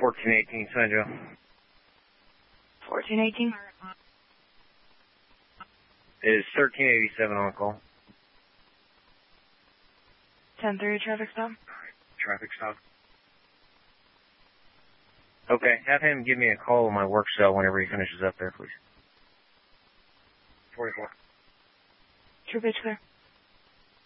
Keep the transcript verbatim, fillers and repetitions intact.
fourteen eighteen, San Joe. fourteen eighteen? It is thirteen eighty-seven on call. ten three, traffic stop. Traffic stop. Okay, have him give me a call on my work cell whenever he finishes up there, please. forty-four. True pitch clear.